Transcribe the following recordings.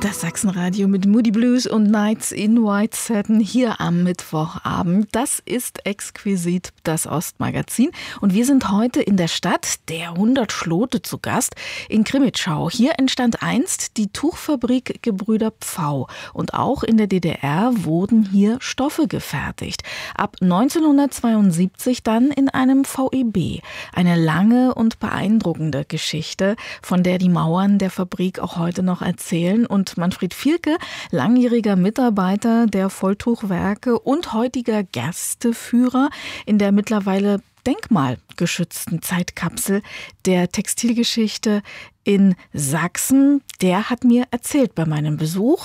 Das Sachsenradio mit Moody Blues und Nights in White Satin hier am Mittwochabend. Das ist exquisit, das Ostmagazin. Und wir sind heute in der Stadt der 100 Schlote zu Gast in Krimitschau. Hier entstand einst die Tuchfabrik Gebrüder Pfau. Und auch in der DDR wurden hier Stoffe gefertigt. Ab 1972 dann in einem VEB. Eine lange und beeindruckende Geschichte, von der die Mauern der Fabrik auch heute noch erzählen. Und Manfred Vielke, langjähriger Mitarbeiter der Volltuchwerke und heutiger Gersteführer in der mittlerweile denkmalgeschützten Zeitkapsel der Textilgeschichte in Sachsen, der hat mir erzählt bei meinem Besuch,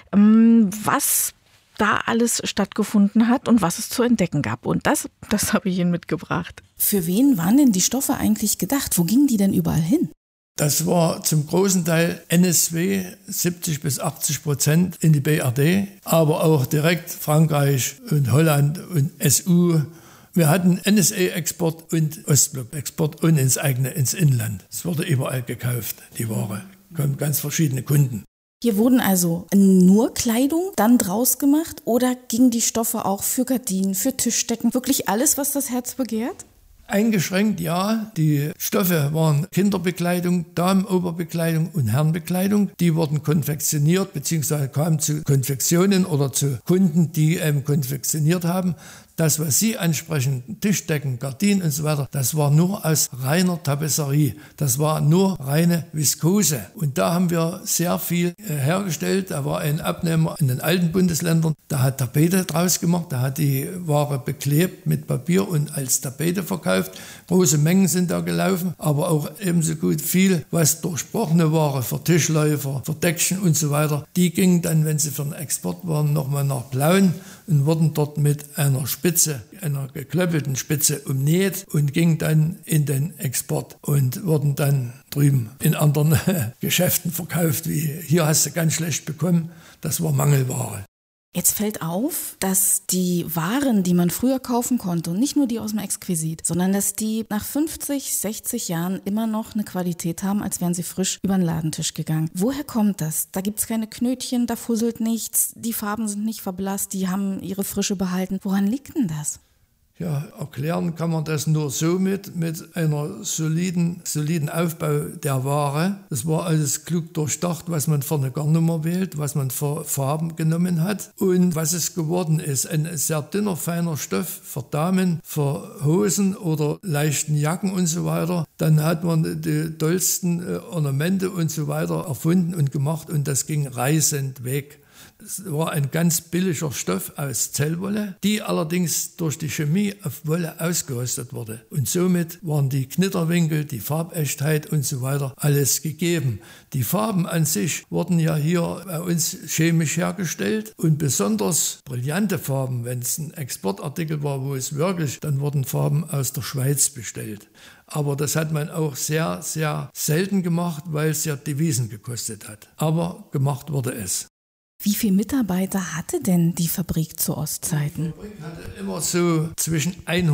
was da alles stattgefunden hat und was es zu entdecken gab. Und das habe ich Ihnen mitgebracht. Für wen waren denn die Stoffe eigentlich gedacht? Wo gingen die denn überall hin? Das war zum großen Teil NSW, 70-80% in die BRD, aber auch direkt Frankreich und Holland und SU. Wir hatten NSA-Export und Ostblock-Export und ins Inland. Es wurde überall gekauft, die Ware. Kommen ganz verschiedene Kunden. Hier wurden also nur Kleidung dann draus gemacht oder gingen die Stoffe auch für Gardinen, für Tischdecken, wirklich alles, was das Herz begehrt? Eingeschränkt, ja. Die Stoffe waren Kinderbekleidung, Damenoberbekleidung und Herrenbekleidung. Die wurden konfektioniert bzw. kamen zu Konfektionen oder zu Kunden, die konfektioniert haben. Das, was Sie ansprechen, Tischdecken, Gardinen und so weiter, das war nur aus reiner Tapisserie. Das war nur reine Viskose. Und da haben wir sehr viel hergestellt. Da war ein Abnehmer in den alten Bundesländern, der hat Tapete draus gemacht, der hat die Ware beklebt mit Papier und als Tapete verkauft. Große Mengen sind da gelaufen, aber auch ebenso gut viel, was durchbrochene Ware für Tischläufer, für Deckchen und so weiter. Die gingen dann, wenn sie für den Export waren, nochmal nach Plauen und wurden dort mit einer Spitze, einer geklöppelten Spitze umnäht und gingen dann in den Export und wurden dann drüben in anderen Geschäften verkauft, wie hier hast du ganz schlecht bekommen, das war Mangelware. Jetzt fällt auf, dass die Waren, die man früher kaufen konnte, und nicht nur die aus dem Exquisit, sondern dass die nach 50, 60 Jahren immer noch eine Qualität haben, als wären sie frisch über den Ladentisch gegangen. Woher kommt das? Da gibt es keine Knötchen, da fusselt nichts, die Farben sind nicht verblasst, die haben ihre Frische behalten. Woran liegt denn das? Ja, erklären kann man das nur so mit einer soliden Aufbau der Ware. Das war alles klug durchdacht, was man für eine Garnnummer wählt, was man für Farben genommen hat und was es geworden ist. Ein sehr dünner, feiner Stoff für Damen, für Hosen oder leichten Jacken und so weiter. Dann hat man die tollsten Ornamente und so weiter erfunden und gemacht und das ging reißend weg. Es war ein ganz billiger Stoff aus Zellwolle, die allerdings durch die Chemie auf Wolle ausgerüstet wurde. Und somit waren die Knitterwinkel, die Farbechtheit und so weiter alles gegeben. Die Farben an sich wurden ja hier bei uns chemisch hergestellt und besonders brillante Farben, wenn es ein Exportartikel war, wo es wirklich, dann wurden Farben aus der Schweiz bestellt. Aber das hat man auch sehr, sehr selten gemacht, weil es ja Devisen gekostet hat. Aber gemacht wurde es. Wie viele Mitarbeiter hatte denn die Fabrik zu Ostzeiten? Die Fabrik hatte immer so zwischen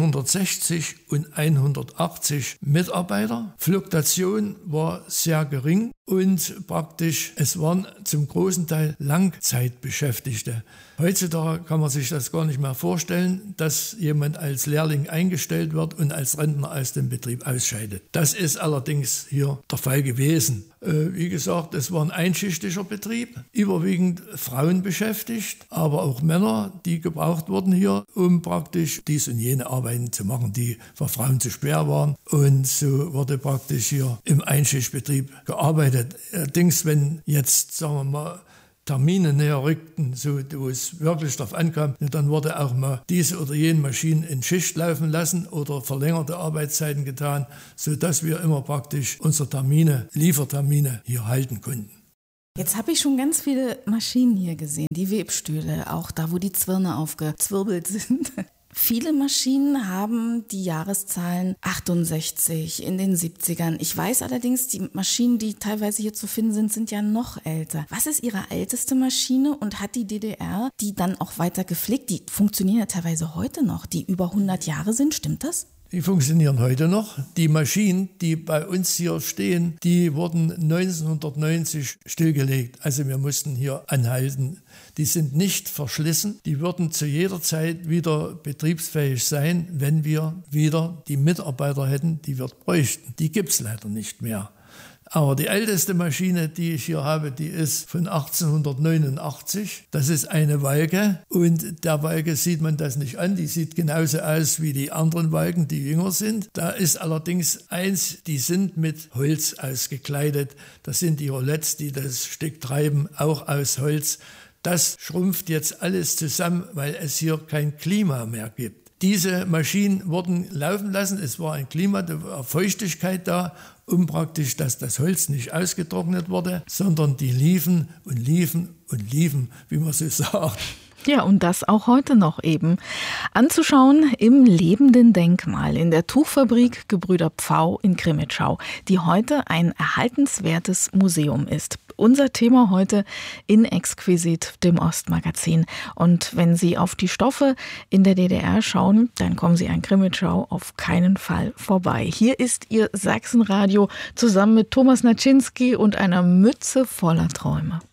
160 und 180 Mitarbeiter. Fluktuation war sehr gering und praktisch, es waren zum großen Teil Langzeitbeschäftigte. Heutzutage kann man sich das gar nicht mehr vorstellen, dass jemand als Lehrling eingestellt wird und als Rentner aus dem Betrieb ausscheidet. Das ist allerdings hier der Fall gewesen. Wie gesagt, es war ein einschichtiger Betrieb, überwiegend Frauen beschäftigt, aber auch Männer, die gebraucht wurden hier, um praktisch dies und jene Arbeiten zu machen, die für Frauen zu schwer waren. Und so wurde praktisch hier im Einschichtbetrieb gearbeitet. Allerdings, wenn jetzt, sagen wir mal, Termine näher rückten, so, wo es wirklich darauf ankam, dann wurde auch mal diese oder jene Maschine in Schicht laufen lassen oder verlängerte Arbeitszeiten getan, sodass wir immer praktisch unsere Liefertermine hier halten konnten. Jetzt habe ich schon ganz viele Maschinen hier gesehen, die Webstühle, auch da, wo die Zwirne aufgezwirbelt sind. Viele Maschinen haben die Jahreszahlen 68 in den 70ern. Ich weiß allerdings, die Maschinen, die teilweise hier zu finden sind, sind ja noch älter. Was ist Ihre älteste Maschine und hat die DDR die dann auch weiter gepflegt? Die funktionieren ja teilweise heute noch, die über 100 Jahre sind, stimmt das? die funktionieren heute noch. Die Maschinen, die bei uns hier stehen, die wurden 1990 stillgelegt. Also wir mussten hier anhalten. Die sind nicht verschlissen. Die würden zu jeder Zeit wieder betriebsfähig sein, wenn wir wieder die Mitarbeiter hätten, die wir bräuchten. Die gibt es leider nicht mehr. Aber die älteste Maschine, die ich hier habe, die ist von 1889. Das ist eine Walke und der Walke sieht man das nicht an. Die sieht genauso aus wie die anderen Walken, die jünger sind. Da ist allerdings eins, die sind mit Holz ausgekleidet. Das sind die Roulettes, die das Stück treiben, auch aus Holz. Das schrumpft jetzt alles zusammen, weil es hier kein Klima mehr gibt. Diese Maschinen wurden laufen lassen, es war ein Klima, da war Feuchtigkeit da, um praktisch, dass das Holz nicht ausgetrocknet wurde, sondern die liefen und liefen und liefen, wie man so sagt. Ja, und das auch heute noch eben. Anzuschauen im lebenden Denkmal in der Tuchfabrik Gebrüder Pfau in Crimmitschau, die heute ein erhaltenswertes Museum ist. Unser Thema heute in Exquisit, dem Ostmagazin. Und wenn Sie auf die Stoffe in der DDR schauen, dann kommen Sie an Crimmitschau auf keinen Fall vorbei. Hier ist Ihr Sachsenradio zusammen mit Thomas Naczynski und einer Mütze voller Träume.